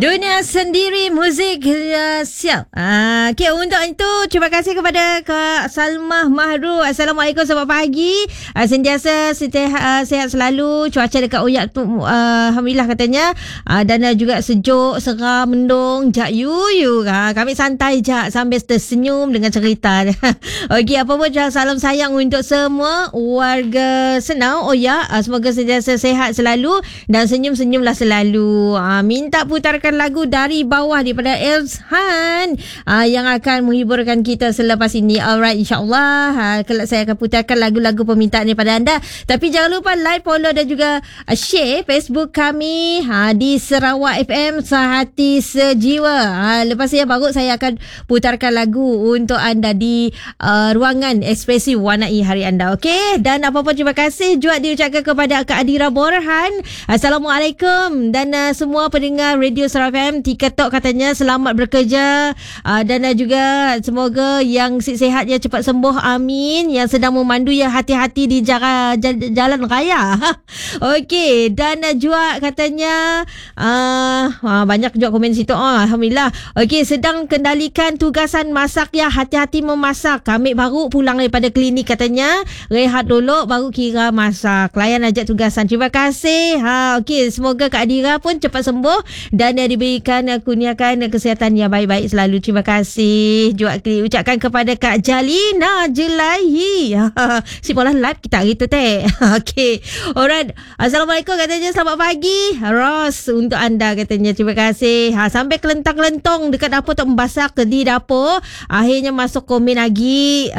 Dunia sendiri muzik siap. Okay, untuk itu terima kasih kepada Kak Salmah Mahru. Assalamualaikum, selamat pagi. Sentiasa sihat selalu. Cuaca dekat Oyak tu alhamdulillah katanya. Dan juga sejuk, seram, mendung. Jak yuyu. Kami santai jak sambil tersenyum dengan cerita. Okey, apa pun salam sayang untuk semua warga Senau Oyak. Semoga sentiasa sehat selalu dan senyum-senyumlah selalu. Minta putarkan lagu dari bawah daripada Elzhan yang akan menghiburkan kita selepas ini. Alright, insyaAllah kelak saya akan putarkan lagu-lagu permintaan daripada anda. Tapi jangan lupa like, follow dan juga share Facebook kami di Sarawak FM Sehati Sejiwa. Lepas saya baru saya akan putarkan lagu untuk anda di ruangan ekspresi warnai hari anda. Okey, dan apa-apa terima kasih juga diucapkan kepada Kak Adira Borhan. Assalamualaikum. Dan semua pendengar Radio Sarawak FM, TikTok katanya selamat bekerja dan juga semoga yang sihat-sihatnya cepat sembuh, amin. Yang sedang memandu ya hati-hati di jalan raya. Okey, dan juga katanya banyak juga komen situ. Alhamdulillah. Okey, sedang kendalikan tugasan masak ya, hati-hati memasak. Kami baru pulang daripada klinik katanya, rehat dulu baru kira masak. Layan aja tugasan. Terima kasih. Okey, semoga Kak Adira pun cepat sembuh dan diberikan kurniakan kesihatan yang baik-baik selalu. Terima kasih juga ucapkan kepada Kak Jalina Jelaihi. Si pola live kita hari tu teh. Okey, alright. Assalamualaikum katanya, selamat pagi Ros untuk anda katanya. Terima kasih. Sampai kelentang-kelentong dekat dapur tak membasak di dapur. Akhirnya masuk komen lagi.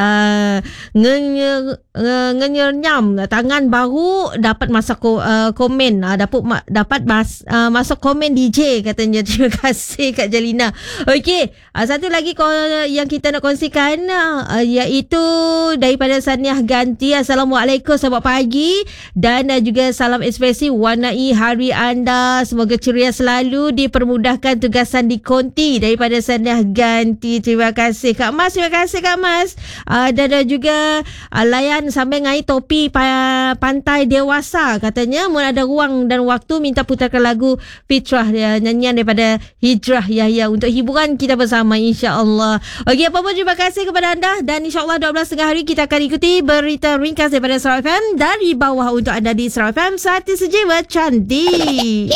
Ngenyam tangan baru dapat masak komen. Dapat masuk komen DJ katanya. Terima kasih Kak Jalina. Okey, satu lagi yang kita nak kongsikan iaitu daripada Saniah Ganti. Assalamualaikum, selamat pagi dan juga salam ekspresi warnai hari anda. Semoga ceria selalu, dipermudahkan tugasan di konti daripada Saniah Ganti. Terima kasih Kak Mas. Terima kasih Kak Mas. Dan juga layan sambil ngai topi pantai dewasa katanya. Mun ada ruang dan waktu minta putarkan lagu Fitrah nyanyian daripada Hijrah Yahya untuk hiburan kita bersama, insya-Allah. Okey, apa pun terima kasih kepada anda dan insya-Allah 12 tengah hari kita akan ikuti berita ringkas daripada Sarawak FM dari bawah untuk anda di Sarawak FM Sehati Sejiwa Cantik.